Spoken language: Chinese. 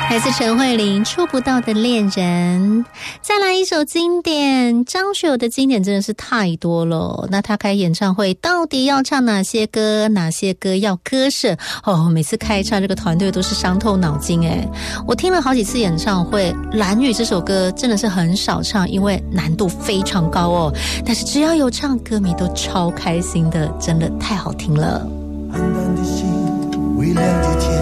来自陈慧琳触不到的恋人。再来一首经典，张学友的经典真的是太多了，那他开演唱会到底要唱哪些歌，哪些歌要割舍哦，每次开唱这个团队都是伤透脑筋耶。我听了好几次演唱会，蓝雨这首歌真的是很少唱，因为难度非常高哦，但是只要有唱，歌迷都超开心的，真的太好听了。 暗淡的心微亮的天